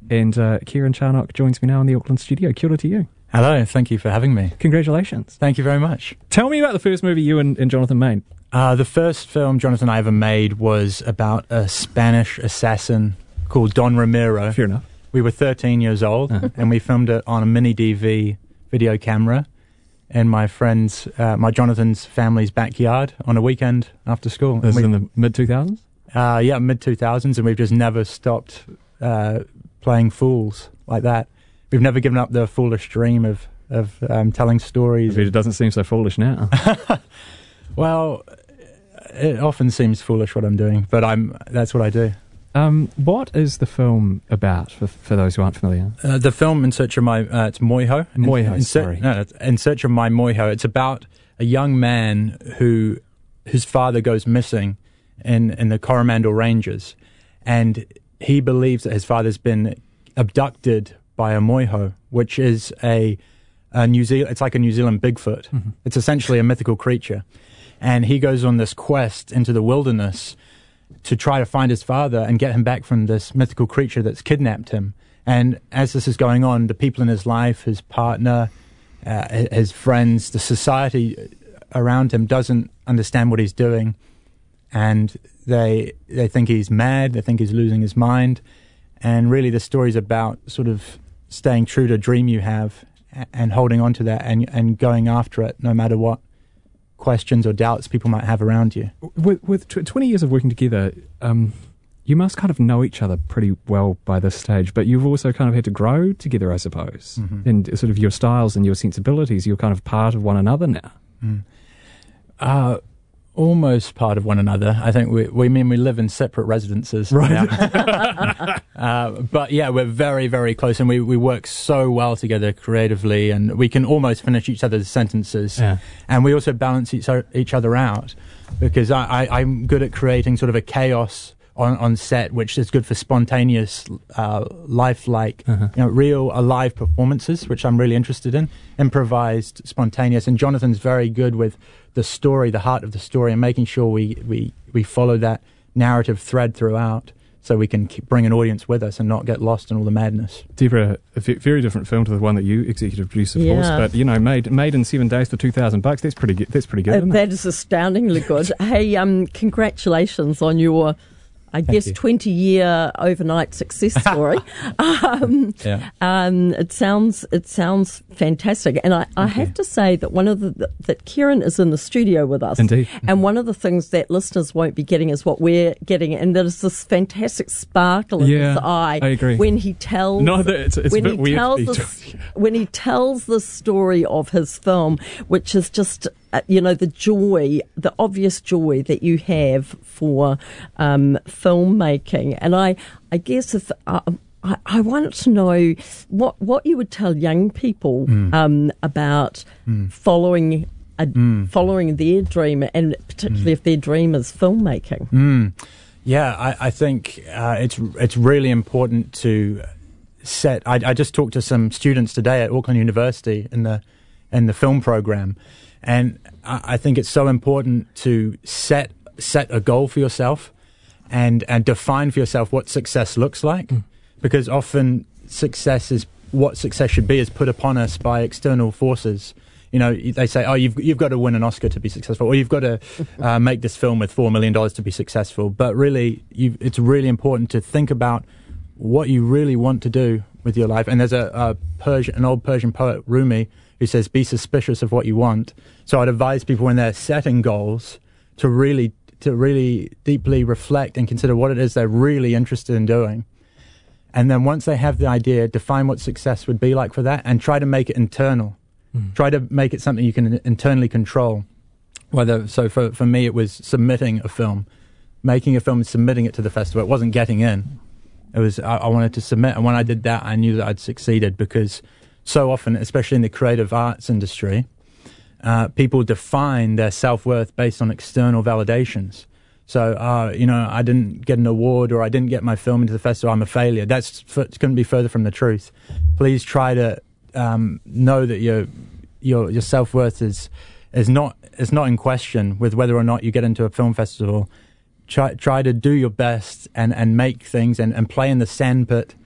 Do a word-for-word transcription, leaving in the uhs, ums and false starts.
And uh, Kieran Charnock joins me now in the Auckland studio. Kia ora to you. Hello, thank you for having me. Congratulations. Thank you very much. Tell me about the first movie you and, and Jonathan made. Uh, the first film Jonathan and I ever made was about a Spanish assassin called Don Ramiro. Fair enough. We were thirteen years old, uh-huh. and we filmed it on a mini D V video camera in my friend's, uh, my Jonathan's family's backyard on a weekend after school. This we, is in the mid two thousands? Uh, yeah, mid two thousands, and we've just never stopped uh, playing fools like that. We've never given up the foolish dream of, of um, telling stories. It doesn't seem so foolish now. Well, it often seems foolish what I'm doing, but I'm that's what I do. Um, what is the film about, for, for those who aren't familiar? Uh, the film In Search of My... Uh, it's Moiho. Moiho, in, in sorry. Ser- no, it's In Search of My Moiho. It's about a young man who whose father goes missing in, in the Coromandel Ranges, and he believes that his father's been abducted by a moiho, which is a, a New Zealand... It's like a New Zealand Bigfoot. Mm-hmm. It's essentially a mythical creature. And he goes on this quest into the wilderness to try to find his father and get him back from this mythical creature that's kidnapped him. And as this is going on, the people in his life, his partner, uh, his friends, the society around him doesn't understand what he's doing. And they they think he's mad, they think he's losing his mind. And really the story's about sort of staying true to a dream you have and holding on to that and, and going after it no matter what questions or doubts people might have around you. With, with twenty years of working together, um, you must kind of know each other pretty well by this stage, but you've also kind of had to grow together, I suppose. Mm-hmm. And sort of your styles and your sensibilities, you're kind of part of one another now. Mm. Uh, almost part of one another. I think we, we mean we live in separate residences. Right. Now. uh, but yeah, we're very, very close, and we, we work so well together creatively, and we can almost finish each other's sentences. Yeah. And we also balance each, each other out, because I, I, I'm good at creating sort of a chaos on, on set, which is good for spontaneous, uh, lifelike, uh-huh. you know, real, alive performances, which I'm really interested in. Improvised, spontaneous. And Jonathan's very good with the story, the heart of the story, and making sure we, we, we follow that narrative thread throughout, so we can keep, bring an audience with us and not get lost in all the madness. Deborah, a v- very different film to the one that you executive produced, of yeah. course, but, you know, made made in seven days for two thousand bucks, that's pretty good, that's pretty good, uh, isn't that it? is astoundingly good. Hey, um, congratulations on your... I Thank guess you. twenty-year overnight success story. um, yeah. um, it sounds it sounds fantastic, and I, I have you. to say that one of the that Kieran is in the studio with us. Indeed. And one of the things that listeners won't be getting is what we're getting, and there's this fantastic sparkle in yeah, his eye I agree. when he tells. No, it's, it's when a bit he weird. Tells the, when he tells the story of his film, which is just. Uh, you know, the joy, the obvious joy that you have for um, filmmaking. And I, I guess if uh, I, I want to know what, what you would tell young people mm. um, about mm. following a, mm. following their dream, and particularly mm. if their dream is filmmaking. Mm. Yeah, I, I think uh, it's it's really important to set. I, I just talked to some students today at Auckland University in the in the film program. And I think it's so important to set set a goal for yourself and, and define for yourself what success looks like. Mm. Because often success is what success should be is put upon us by external forces. You know, they say, oh, you've you've got to win an Oscar to be successful, or you've got to uh, make this film with four million dollars to be successful. But really, you've, it's really important to think about what you really want to do with your life. And there's a, a Persian, an old Persian poet, Rumi, who says, be suspicious of what you want. So I'd advise people when they're setting goals to really to really deeply reflect and consider what it is they're really interested in doing. And then once they have the idea, define what success would be like for that, and try to make it internal. Mm. Try to make it something you can internally control. Whether so for, for me, it was submitting a film. Making a film and submitting it to the festival. It wasn't getting in. It was I, I wanted to submit. And when I did that, I knew that I'd succeeded, because so often, especially in the creative arts industry, uh, people define their self-worth based on external validations. So, uh, you know, I didn't get an award, or I didn't get my film into the festival, I'm a failure. That's f- it's going to be further from the truth. Please try to um, know that your your your self-worth is is not is not in question with whether or not you get into a film festival. Try try to do your best and, and make things and, and play in the sandpit